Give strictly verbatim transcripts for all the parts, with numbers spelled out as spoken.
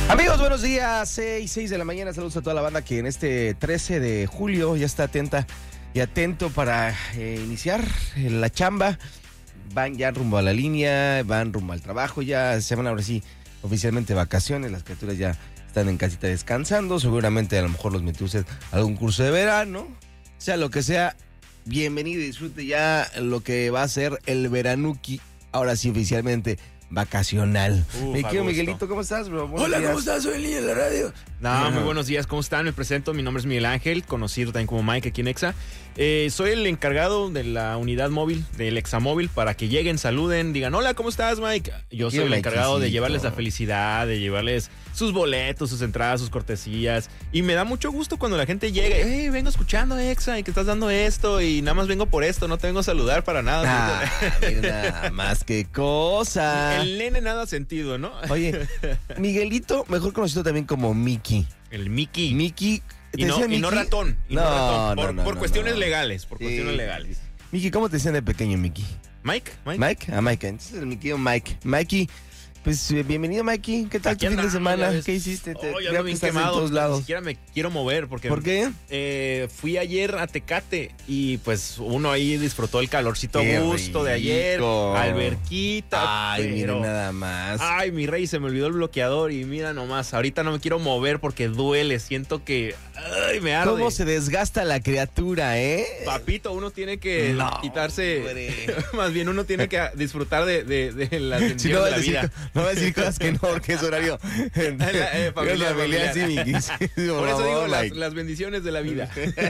Amigos, buenos días, seis, seis de la mañana, saludos a toda la banda que en este trece de julio ya está atenta y atento para eh, iniciar la chamba. Van ya rumbo a la línea, van rumbo al trabajo, ya se van ahora sí oficialmente vacaciones, las criaturas ya están en casita descansando, seguramente a lo mejor los metió usted a algún curso de verano, sea lo que sea, bienvenido y disfrute ya lo que va a ser el veranuki, ahora sí oficialmente vacacional. Uf, Mi querido Miguelito, ¿cómo estás, bro? Buenos Hola, días. ¿cómo estás? Soy el niño de la radio. No, Ajá. muy buenos días, ¿cómo están? Me presento, mi nombre es Miguel Ángel, conocido también como Mike aquí en Exa. Eh, soy el encargado de la unidad móvil, del Examóvil, para que lleguen, saluden, digan, hola, ¿cómo estás, Mike? Yo soy el encargado de llevarles la felicidad, de llevarles sus boletos, sus entradas, sus cortesías. Y me da mucho gusto cuando la gente llega, hey, vengo escuchando Exa y que estás dando esto y nada más vengo por esto, no te vengo a saludar para nada. Ah, nada más que cosa. El nene nada sentido, ¿no? Oye, Miguelito, mejor conocido también como Mickey. El Mickey. Mickey. Y no, y no ratón. Y no, No, ratón. Por, no, no, por no, cuestiones no. legales. Por Sí. cuestiones legales. Mickey, ¿cómo te decían de pequeño, Mickey? Mike, Mike. Mike, a Mike. Entonces, el mi querido Mike. Mikey, pues eh, bienvenido, Mikey. ¿Qué tal Aquí tu fin de andamos, semana? ya ves. ¿Qué hiciste? Te- Oh, ya veo ando que bien estás en quemado. todos Ni lados. siquiera me quiero mover porque ¿Por qué? eh, fui ayer a Tecate y pues uno ahí disfrutó el calorcito a Qué gusto de ayer. rico. Alberquita. Ay, mira pero... nada más. Ay, mi rey, se me olvidó el bloqueador y mira nomás, ahorita no me quiero mover porque duele, siento que, ay, me arde. ¿Cómo se desgasta la criatura, eh? Papito, uno tiene que No, quitarse, hombre. más bien uno tiene que disfrutar de, de, de las bendiciones Si no, de vas a la decir, vida. no vas a decir cosas que no, porque es horario. eh, familiar, familiar, sí, familiar. Mickey. Sí, Por eso digo las, Mike. las bendiciones de la vida.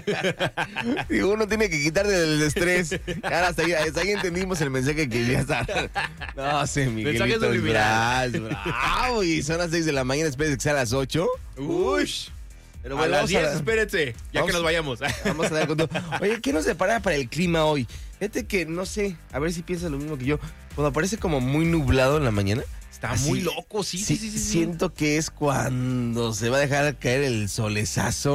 Digo, uno tiene que quitar del estrés. Ahora hasta ahí, hasta ahí entendimos el mensaje que quería estar. No sé, Miguelito. Mensaje es subliminal. bra- bravo. Y son las seis de la mañana, después de que sea a las ocho. Uy. Pero A bueno, las vamos diez, a- espérense, ya vamos- que nos vayamos. Vamos a dar con todo. Oye, ¿qué nos depara para el clima hoy? Fíjate que, no sé, a ver si piensas lo mismo que yo. Cuando aparece como muy nublado en la mañana. Está así, muy loco, sí, sí, sí, sí, sí. Siento que es cuando se va a dejar caer el solezazo.